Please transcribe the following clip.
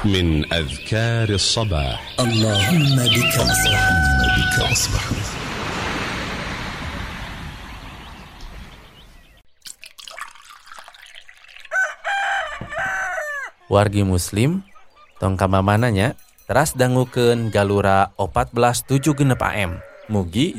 من أذكار الصباح. اللهم بك أصبح. Wargi muslim, tong kamamananya teras dangukeun Galura 14.7 AM. Mugi